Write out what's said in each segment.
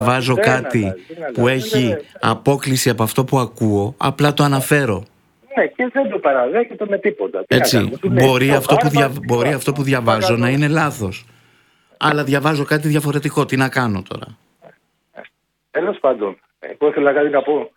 Βάζω κάτι που έχει απόκλιση από αυτό που ακούω, απλά το αναφέρω. Ναι, και δεν το παραδέχεται με τίποτα. Έτσι, μπορεί αυτό που διαβάζω να είναι λάθος. Αλλά διαβάζω κάτι διαφορετικό. Τι να κάνω τώρα? Τέλος πάντων, εγώ ήθελα κάτι να πω.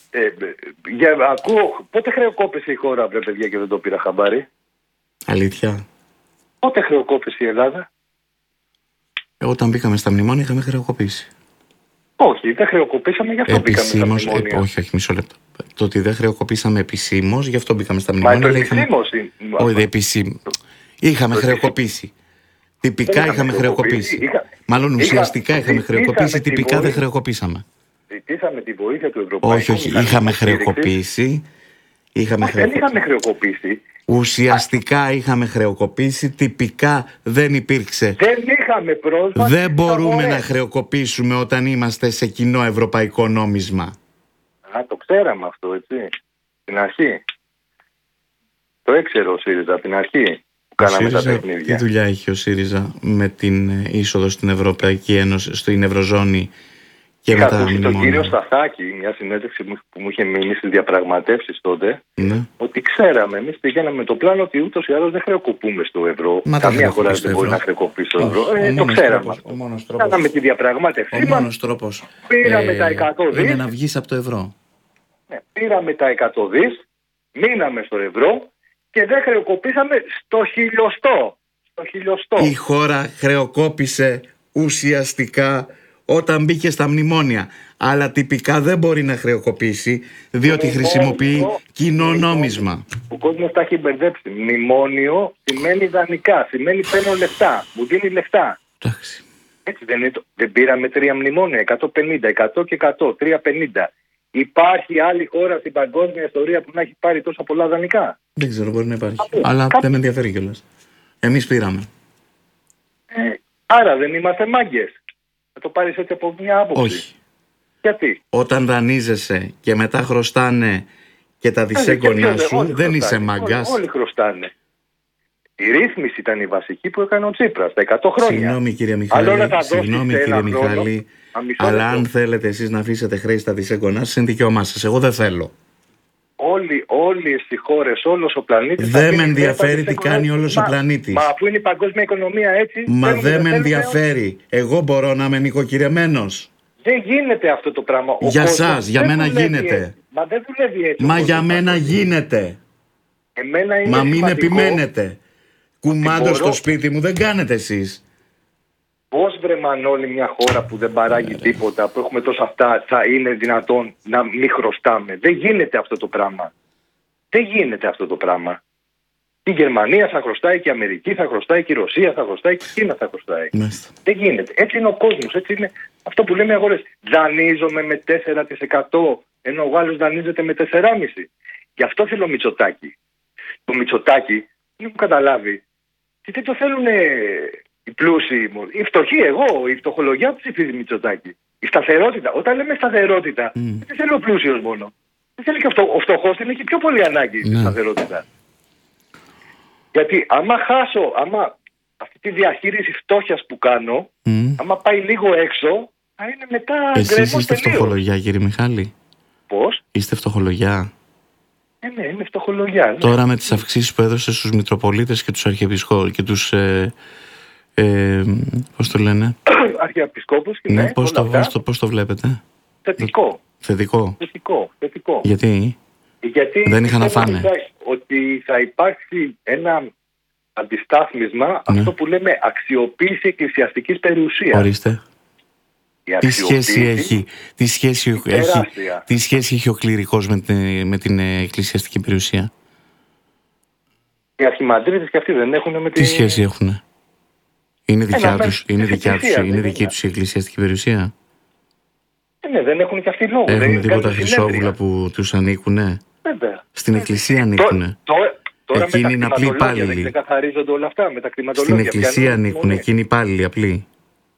Ακούω, πότε χρεοκόπησε η χώρα, βρε παιδιά, και δεν το πήρα χαμπάρι? Αλήθεια? Πότε χρεοκόπησε η Ελλάδα? Όταν μπήκαμε στα μνημόνια είχαμε χρεοκοπήσει. Όχι, δεν χρεοκοπήσαμε, γι' αυτό μπήκαμε στα μνημόνια. Όχι, μισό λεπτό. Το ότι δεν χρεοκοπήσαμε επισήμως, γι' αυτό μπήκαμε στα Μα μνημόνια. το επισήμως Όχι, επισήμως. Είχαμε χρεοκοπήσει. Τυπικά είχαμε χρεοκοπήσει. Μάλλον ουσιαστικά είχαμε χρεοκοπήσει, τυπικά δεν χρεοκοπήσαμε. Ζητήσαμε τη βοήθεια του Ευρωπαϊκού. Όχι, είχαμε χρεοκοπήσει. Δεν είχαμε χρεοκοπήσει. Ουσιαστικά είχαμε χρεοκοπήσει, τυπικά δεν υπήρξε. Δεν είχαμε πρόσβαση. Δεν μπορούμε να χρεοκοπήσουμε όταν είμαστε σε κοινό ευρωπαϊκό νόμισμα. Το ξέραμε αυτό, έτσι. Την αρχή. Το έξερε ο ΣΥΡΙΖΑ από την αρχή που κάναμε τα παιχνίδια. Τι δουλειά έχει ο ΣΥΡΙΖΑ με την είσοδο στην Ευρωπαϊκή Ένωση, στην Ευρωζώνη και με τα μνημόνια? Είχα ακούσει τον κύριο Σταθάκη, μια συνέντευξη που μου είχε μείνει στις διαπραγματεύσεις τότε, ότι ξέραμε, εμείς πηγαίναμε με το πλάνο ότι ούτως ή άλλως δεν χρεοκοπούμε στο ευρώ. Καμία χώρα δεν μπορεί να χρεοκοπήσει στο ευρώ. Το ξέραμε. Κάναμε τη διαπραγμάτευση. Ο μόνος τρόπος πήραμε τα 100 δις. είναι να βγεις από το ευρώ. Πήραμε τα 100 δις, μείναμε στο ευρώ και δεν χρεοκοπήσαμε στο χιλιοστό. Η χώρα χρεοκόπησε ουσιαστικά όταν μπήκε στα μνημόνια. Αλλά τυπικά δεν μπορεί να χρεοκοπήσει, διότι χρησιμοποιεί κοινό νόμισμα. Ο κόσμος τα έχει μπερδέψει. Μνημόνιο σημαίνει δανεικά, σημαίνει παίρνω λεφτά, μου δίνει λεφτά. Εντάξει. Έτσι δεν είναι? Δεν πήραμε 3 μνημόνια, 150, 100 και 100, 350. Υπάρχει άλλη χώρα στην παγκόσμια ιστορία που να έχει πάρει τόσα πολλά δανεικά? Δεν ξέρω, μπορεί να υπάρχει. Αλλά δεν με ενδιαφέρει κιόλας. Εμείς πήραμε. Άρα δεν είμαστε μάγκες? Θα το πάρεις έτσι από μια άποψη? Όχι. Γιατί? Όταν δανείζεσαι και μετά χρωστάνε και τα δισέγγονά σου, δεν είσαι μάγκας. Όλοι χρωστάνε. Η ρύθμιση ήταν η βασική που έκανε ο Τσίπρας τα 100 χρόνια. Συγγνώμη κύριε Μιχάλη, αλλά αν θέλετε εσείς να αφήσετε χρέη στα δισέγγονά σας, είναι δικαίωμά σας. Εγώ δεν θέλω. Όλες οι χώρες, όλος ο πλανήτης. Δεν με ενδιαφέρει τι κάνει όλος ο πλανήτης. Μα αφού είναι η παγκόσμια οικονομία έτσι. Μα δεν με ενδιαφέρει. Εγώ μπορώ να είμαι νοικοκυρεμένος. Δεν γίνεται αυτό το πράγμα. Για σας, για μένα γίνεται. Μα δεν δουλεύει έτσι. Μα για μένα γίνεται. Μα μην επιμένετε. Κουμάντο στο σπίτι μου δεν κάνετε εσείς. Πώς, βρε Μανώλη, μια χώρα που δεν παράγει τίποτα, που έχουμε τόσα αυτά, θα είναι δυνατόν να μην χρωστάμε? Δεν γίνεται αυτό το πράγμα. Δεν γίνεται αυτό το πράγμα. Η Γερμανία θα χρωστάει και η Αμερική θα χρωστάει και η Ρωσία θα χρωστάει και η Κίνα θα χρωστάει. Δεν γίνεται. Έτσι είναι ο κόσμος. Έτσι είναι αυτό που λέμε οι αγορές. Δανείζομαι με 4% ενώ ο Γάλλος δανείζεται με 4,5%. Γι' αυτό θέλω Μητσοτάκη. Το Μητσοτάκη δεν έχω καταλάβει. Και δεν το θέλουν οι πλούσιοι, οι φτωχοί. Εγώ, η φτωχολογιά που ψηφίζει Μητσοτάκη. Η σταθερότητα. Όταν λέμε σταθερότητα, δεν θέλει ο πλούσιος μόνο. Δεν θέλει και ο φτωχός, την έχει πιο πολύ ανάγκη τη σταθερότητα. Γιατί άμα αυτή τη διαχείριση φτώχειας που κάνω, άμα πάει λίγο έξω, θα είναι μετά γκρεμός τελείως. Εσείς είστε φτωχολογιά, κύριε Μιχάλη? Πώς? Είστε φτωχολογιά? Ναι, είναι φτωχολογιά. Ναι. Τώρα με τις αυξήσεις που έδωσε στους Μητροπολίτες και τους Αρχιεπισκόπους και τους πώς το λένε? Αρχιεπισκόπους και ναι, πώς το βλέπετε? Θετικό. Γιατί δεν είχαν να φάνε. Ότι θα υπάρξει ένα αντιστάθμισμα, αυτό που λέμε αξιοποίηση εκκλησιαστικής περιουσίας. Ορίστε. Τι σχέση έχει ο κληρικός με την εκκλησιαστική περιουσία? Οι αρχιμανδρίτες και αυτοί δεν έχουν με την... Τι σχέση έχουνε? Είναι δική τους η εκκλησιαστική περιουσία? Ναι, δεν έχουν και αυτοί λόγο. Έχουν τίποτα χρυσόβουλα που τους ανήκουνε? Βέβαια. Στην εκκλησία ανήκουνε. Τώρα εκείνοι είναι απλοί υπάλληλοι. Δεν καθαρίζονται όλα αυτά με τα κτηματολόγια. Στην εκκλησία ανήκουν, εκείνοι υπάλληλοι απλοί.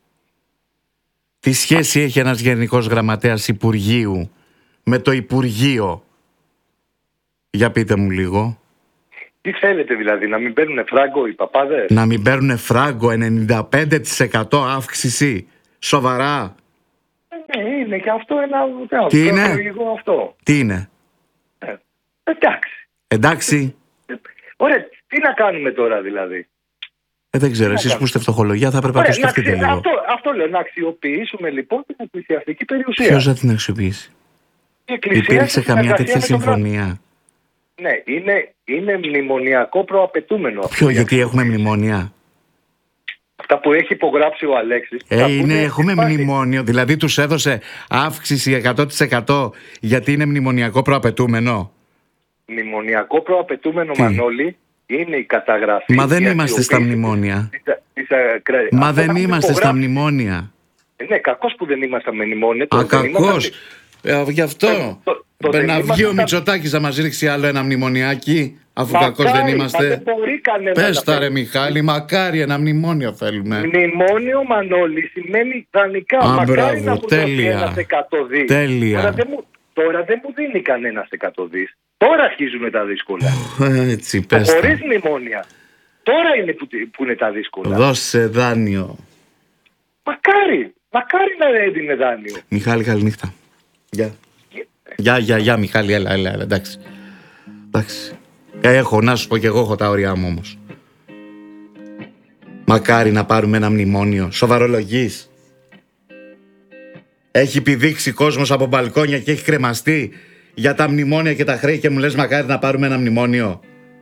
Τι σχέση έχει ένας γενικός γραμματέας Υπουργείου με το Υπουργείο? Για πείτε μου λίγο. Τι θέλετε δηλαδή, να μην παίρνουνε φράγκο οι παπάδες? Να μην παίρνουνε φράγκο, 95% αύξηση? Σοβαρά? Είναι και αυτό ένα. Τι είναι? Αυτό. Τι είναι? Εντάξει. Εντάξει. Ωραία, τι να κάνουμε τώρα δηλαδή? Δεν ξέρω, εσείς που είστε φτωχολογιά θα πρέπει να το σκεφτείτε λίγο. Αυτό λέω, να αξιοποιήσουμε λοιπόν την εκκλησιαστική περιουσία. Ποιος θα την αξιοποιήσει? Υπήρξε καμία τέτοια συμφωνία? Ναι, είναι μνημονιακό προαπαιτούμενο. Ποιο, γιατί έχουμε μνημόνια? Αυτά που έχει υπογράψει ο Αλέξης. Έχουμε μνημόνιο, δηλαδή τους έδωσε αύξηση 100% γιατί είναι μνημονιακό προαπαιτούμενο. Μνημονιακό προαπαιτούμενο, Μανώλη, είναι η καταγραφή. Μα δεν είμαστε στα μνημόνια. Μα δεν είμαστε στα μνημόνια. Ναι, κακώς που δεν είμαστε στα μνημόνια. Κακώς. Γι' αυτό. Να βγει ο Μητσοτάκης να μας ρίξει άλλο ένα μνημονιάκι, αφού κακώς δεν είμαστε. Πες τα ρε Μιχάλη, μακάρι ένα μνημόνιο θέλουμε. Μνημόνιο, Μανώλη, σημαίνει δανεικά. Μακάρι να μου δώσει ένας 100 δις. Τέλεια. Τώρα δεν μου δίνει κανένας 100 δις. Τώρα αρχίζουν τα δύσκολα. Έτσι, πες τα. Χωρίς μνημόνια. Τώρα είναι που είναι τα δύσκολα. Δώσε δάνειο. Μακάρι να έδινε δάνειο. Μιχάλη, καληνύχτα. Γεια Μιχάλη, έλα, εντάξει. Να σου πω κι εγώ έχω τα όρια μου όμως. Μακάρι να πάρουμε ένα μνημόνιο. Σοβαρολογείς? Έχει πηδήξει κόσμος από μπαλκόνια και έχει κρεμαστεί για τα μνημόνια και τα χρέη και μου λες μακάρι να πάρουμε ένα μνημόνιο?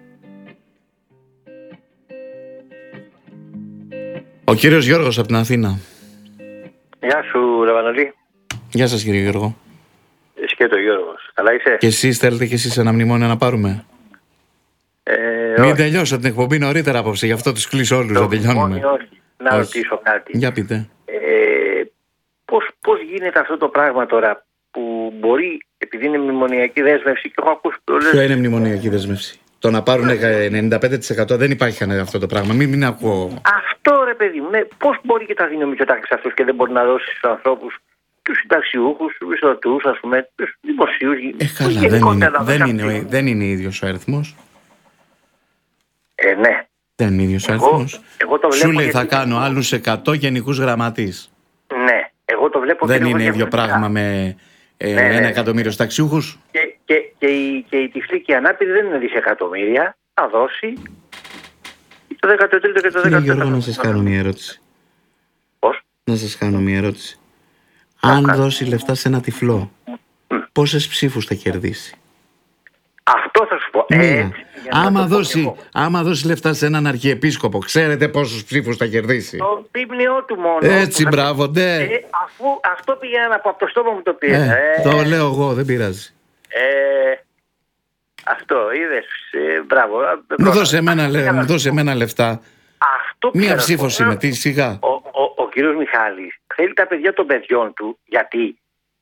Ο κύριος Γιώργος από την Αθήνα. Γεια σου, Ραβανολή. Γεια σας, κύριε Γιώργο. Σκέτο Γιώργος. Καλά είσαι? Και εσείς θέλετε και εσείς ένα μνημόνιο να πάρουμε? Μην τελειώσω την εκπομπή νωρίτερα απόψε, γι' αυτό τους κλείσω όλους να τελειώνουμε. Όχι. Να ρωτήσω κάτι. Για πείτε. Πώς γίνεται αυτό το πράγμα τώρα που μπορεί, επειδή είναι μνημονιακή δέσμευση, και έχω ακούσει πολλές... Ποιο είναι μνημονιακή δέσμευση? Το να πάρουν 95% δεν υπάρχει αυτό το πράγμα. Μην ακούω. Αυτό ρε παιδί μου, πώς μπορεί και τα δίνει ο Μητσοτάκης αυτός και δεν μπορεί να δώσει στους ανθρώπους, τους συνταξιούχους, τους μισθωτούς, ας πούμε, τους δημοσίους. Καλά, δεν είναι ίδιος ο αριθμός. Ναι. Δεν είναι ίδιος ο αριθμός. Σου λέει θα κάνω άλλους 100 γενικούς γραμματείς. Ναι, εγώ το βλέπω. Δεν είναι ίδιο πράγμα με 1 εκατομμύριο συνταξιούχους. Και η τυφλή και η ανάπηρη δεν είναι δισεκατομμύρια. Θα δώσει το 13ο και το 14ο. Γιώργο, να σας κάνω μια ερώτηση. Πώς? Να σας κάνω μια ερώτηση. Αν δώσει λεφτά σε ένα τυφλό, πόσες ψήφους θα κερδίσει? Αυτό θα σου πω. Άμα δώσει λεφτά σε έναν αρχιεπίσκοπο, ξέρετε πόσους ψήφους θα κερδίσει? Το πίμνιό του μόνο. Έτσι, μπράβο, ναι. Αφού αυτό πήγαινε από το στόμα μου το πήρε. Το λέω εγώ, δεν πειράζει. Αυτό, είδες. Μπράβο. Μου δώσε εμένα λεφτά. Μία ψήφος είμαι, τι σιγά. Ο κύριος Μιχάλης θέλει τα παιδιά των παιδιών του, γιατί...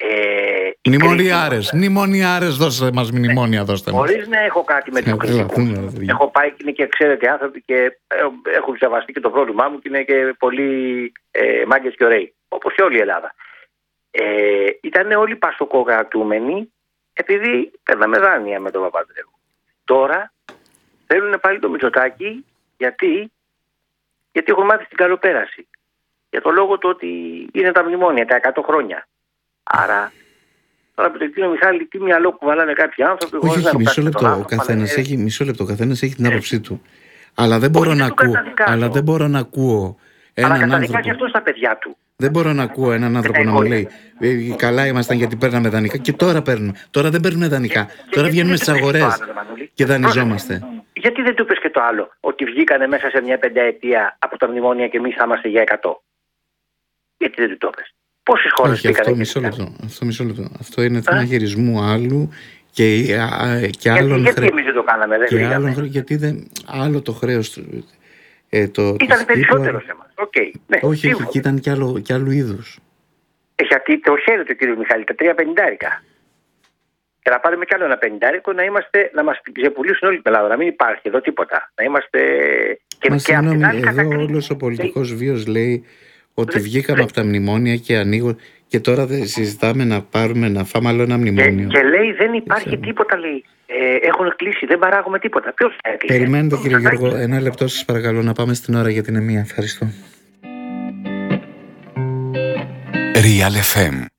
Μνημονιάρες, δώστε μας μνημόνια, δώστε μας. Χωρίς να έχω κάτι με το κριτικό. Έχω πάει και ξέρετε άνθρωποι και έχουν σεβαστεί και το πρόβλημά μου και είναι και πολύ μάγκες και ωραίοι, όπως και όλη η Ελλάδα. Ήταν όλοι πασοκοκρατούμενοι επειδή παίρναμε δάνεια με τον Παπανδρέου. Τώρα θέλουν πάλι το Μητσοτάκη γιατί έχουν μάθει την καλοπέραση. Για το λόγο του ότι είναι τα μνημόνια, τα 100 χρόνια. Άρα, τώρα από τον κύριο Μιχάλη, τι μυαλό που βάλανε κάποιοι άνθρωποι. Όχι, μισό λεπτό. Ο καθένας έχει την άποψή του. Αλλά δεν μπορώ να ακούω έναν άνθρωπο. Και αυτό στα παιδιά του. Δεν μπορώ να ακούω έναν άνθρωπο να μου λέει καλά ήμασταν γιατί παίρναμε δανεικά και τώρα παίρνουν. Τώρα δεν παίρνουν δανεικά. Τώρα βγαίνουμε στις αγορές και δανειζόμαστε. Γιατί δεν του είπες και το άλλο, ότι βγήκανε μέσα σε μια πενταετία από τα μνημόνια και εμείς θα είμαστε για 100? Γιατί δεν του το είπες? Πόσες χώρες πήγανε? Αυτό μισό λεπτό. Αυτό είναι θέμα χειρισμού άλλου και άλλων. Γιατί εμείς δεν το κάναμε? Γιατί άλλο το χρέος. Ήταν περισσότερο σε εμάς. Όχι, και ήταν κι άλλου είδους. Γιατί το χαίρεται ο κύριος Μιχάλη, τα 350. Και να πάρουμε κι άλλο ένα 50 να μας ξεπουλήσουν όλη την Ελλάδα, να μην υπάρχει εδώ τίποτα. Να είμαστε. Εδώ όλος ο πολιτικός βίος λέει ότι βγήκαμε από τα μνημόνια και ανοίγουν. Και τώρα δεν συζητάμε να φάμε άλλο ένα μνημόνιο. Και λέει δεν υπάρχει τίποτα, λέει. Έχουν κλείσει, δεν παράγουμε τίποτα. Ποιος θα έκλεισε? Περιμένετε κύριε Γιώργο, ένα λεπτό σας παρακαλώ να πάμε στην ώρα γιατί είναι 1. Ευχαριστώ. Real FM